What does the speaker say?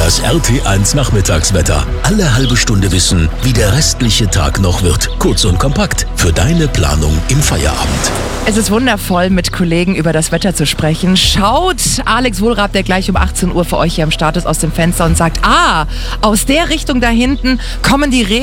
Das RT1 Nachmittagswetter. Alle halbe Stunde wissen, wie der restliche Tag noch wird. Kurz und kompakt für deine Planung im Feierabend. Es ist wundervoll, mit Kollegen über das Wetter zu sprechen. Schaut Alex Wohlrab, der gleich um 18 Uhr für euch hier am Start ist, aus dem Fenster und sagt, aus der Richtung da hinten kommen die